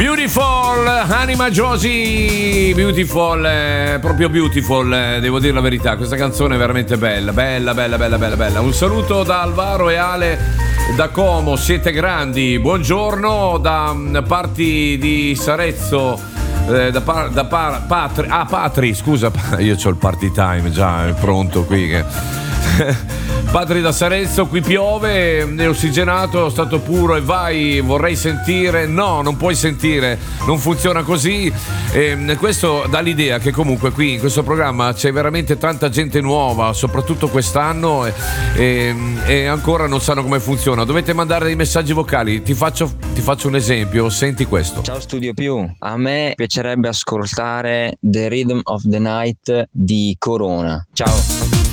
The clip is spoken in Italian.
Beautiful, Anima Josie, Beautiful, proprio Beautiful, devo dire la verità, questa canzone è veramente bella. Un saluto da Alvaro e Ale da Como, siete grandi, buongiorno da parti di Sarezzo, Patri, scusa, io c'ho il party time già, è pronto qui Patri da Sarezzo, qui piove, è ossigenato, stato puro e vai, vorrei sentire, no, non puoi sentire, non funziona così. Questo dà l'idea che comunque qui in questo programma c'è veramente tanta gente nuova, soprattutto quest'anno, e ancora non sanno come funziona. Dovete mandare dei messaggi vocali, ti faccio un esempio, senti questo. Ciao Studio Più, a me piacerebbe ascoltare The Rhythm of the Night di Corona. Ciao.